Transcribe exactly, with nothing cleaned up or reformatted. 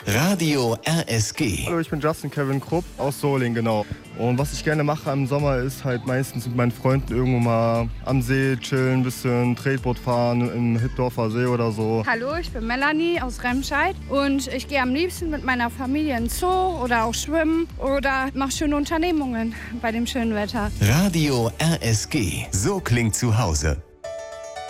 Radio R S G. Hallo, ich bin Justin Kevin Krupp aus Solingen, genau. Und was ich gerne mache im Sommer ist halt meistens mit meinen Freunden irgendwo mal am See chillen, ein bisschen Tretboot fahren im Hittdorfer See oder so. Hallo, ich bin Melanie aus Remscheid und ich gehe am liebsten mit meiner Familie ins Zoo oder auch schwimmen oder mache schöne Unternehmungen bei dem schönen Wetter. Radio R S G. So klingt zu Hause.